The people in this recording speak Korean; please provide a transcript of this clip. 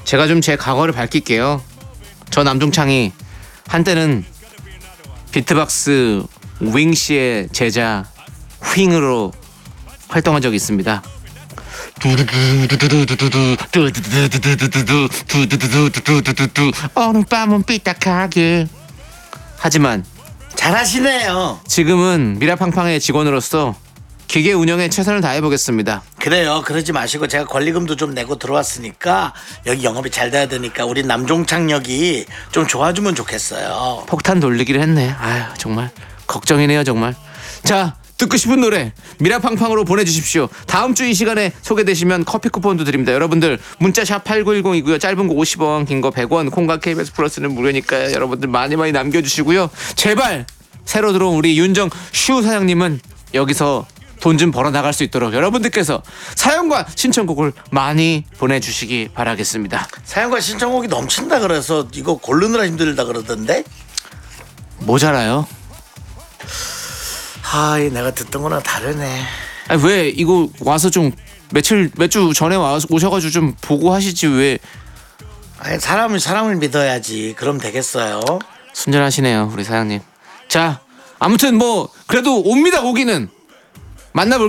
제가 좀 제 과거를 밝힐게요. 저 남종창이 한때는 비트박스 윙씨의 제자 윙으로 활동한 적이 있습니다. 어느 밤은 삐딱하게. 하지만 잘하시네요. 지금은 미라팡팡의 직원으로서 기계 운영에 최선을 다해보겠습니다. 그래요. 그러지 마시고 제가 권리금도 좀 내고 들어왔으니까 여기 영업이 잘 돼야 되니까 우리 남종창역이 좀 좋아주면 좋겠어요. 폭탄 돌리기를 했네. 아유, 정말 걱정이네요, 정말. 자, 듣고 싶은 노래 미라팡팡으로 보내주십시오. 다음 주 이 시간에 소개되시면 커피 쿠폰도 드립니다. 여러분들 문자 샵 8910이고요. 짧은 거 50원, 긴 거 100원, 콩과 KBS 플러스는 무료니까요. 여러분들 많이 많이 남겨주시고요. 제발 새로 들어온 우리 윤정 슈 사장님은 여기서 돈 좀 벌어 나갈 수 있도록 여러분들께서 사연과 신청곡을 많이 보내주시기 바라겠습니다. 사연과 신청곡이 넘친다 그래서 이거 고르느라 힘들다 그러던데. 모자라요. 내가 듣던 거랑 다르네. 아니, 왜 이거 와서 좀 몇 주 전에 와서 오셔가지고 좀 보고 하시지 왜. 아니, 사람을 믿어야지. 그럼 되겠어요. 순전하시네요, 우리 사장님. 자, 아무튼 뭐 그래도 옵니다. 오기는 만나볼